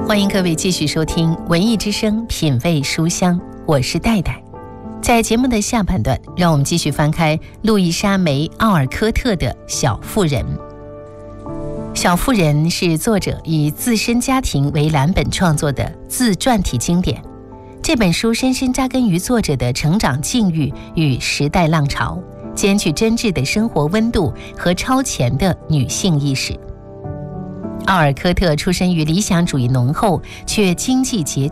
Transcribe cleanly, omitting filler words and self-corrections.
欢迎各位继续收听文艺之声品味书香，我是戴戴。在节目的下半段，让我们继续翻开路易莎梅·奥尔科特的《小妇人》。《小妇人》是作者以自身家庭为蓝本创作的自传体经典。这本书深深扎根于作者的成长境遇与时代浪潮，兼具真挚的生活温度和超前的女性意识。奥尔科特出身于理想主义浓厚却经济拮